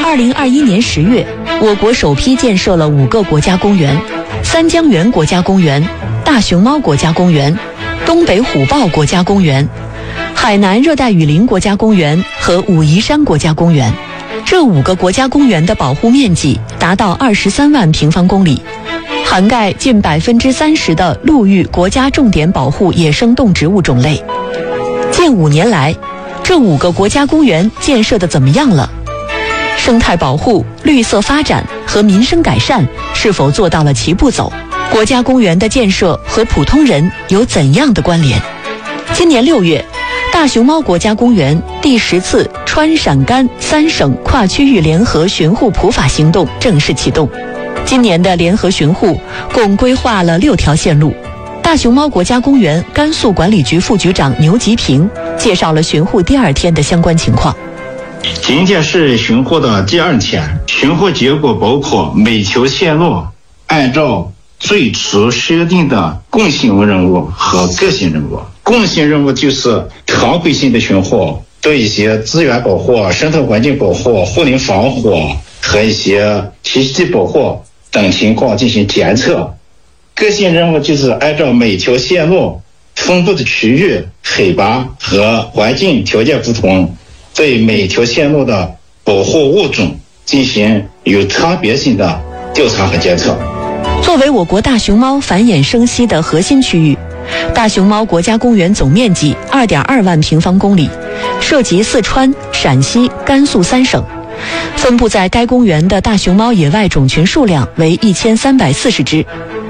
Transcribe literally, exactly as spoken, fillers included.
二零二一年十月，我国首批建设了五个国家公园：三江源国家公园、大熊猫国家公园、东北虎豹国家公园、海南热带雨林国家公园和武夷山国家公园。这五个国家公园的保护面积达到二十三万平方公里，涵盖近百分之三十的陆域国家重点保护野生动植物种类。近五年来，这五个国家公园建设的怎么样了？生态保护、绿色发展和民生改善是否做到了齐步走？国家公园的建设和普通人有怎样的关联？今年六月，大熊猫国家公园第十次川陕甘三省跨区域联合巡护普法行动正式启动。今年的联合巡护共规划了六条线路。大熊猫国家公园甘肃管理局副局长牛吉平介绍了巡护第二天的相关情况。 今天是巡护的第二天，巡护结果包括每条线路按照最初设定的共性任务和个性任务。共性任务就是常规性的巡护，对一些资源保护、生态环境保护、护林防火和一些栖息地保护等情况进行监测。个性任务就是按照每条线路分布的区域、海拔和环境条件不同，对每条线路的保护物种进行有差别性的调查和监测。 作为我国大熊猫繁衍生息的核心区域，大熊猫国家公园总面积 二点二万平方公里，涉及四川、陕西、甘肃三省。分布在该公园的大熊猫野外种群数量为一千三百四十只，